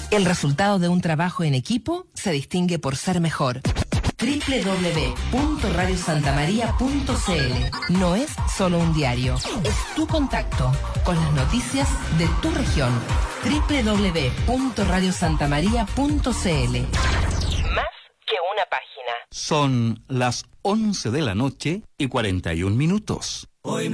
El resultado de un trabajo en equipo se distingue por ser mejor. www.radiosantamaria.cl no es solo un diario, es tu contacto con las noticias de tu región. www.radiosantamaria.cl Más que una página. Son las 11 de la noche y 41 minutos.